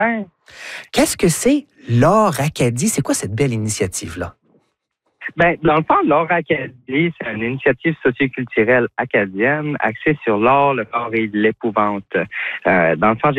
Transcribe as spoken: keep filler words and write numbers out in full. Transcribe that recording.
Ouais. Qu'est-ce que c'est l'Or Acadie? C'est quoi cette belle initiative-là? Ben, dans le fond, l'Or Acadie, c'est une initiative socioculturelle acadienne axée sur l'art, le corps et l'épouvante. Euh, dans le fond,